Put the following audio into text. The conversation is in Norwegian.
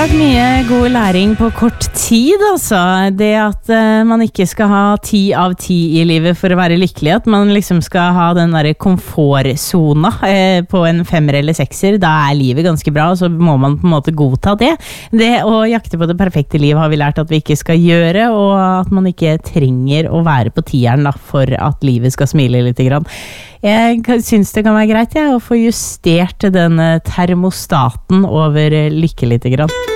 vært mye god læring på kort tid, altså. Det at man ikke skal ha 10 av 10 i livet for å være lykkelig, at man liksom skal ha den der komfortzona på en 5er eller 6er, da livet ganske bra, og så må man på en måte godta det. Det å jakte på det perfekte liv har vi lært at vi ikke skal gjøre, og at man ikke trenger å være på 10eren da, for at livet skal smile litt grann. Jeg synes det kan være greit å få justert den termostaten over lykke litt grann.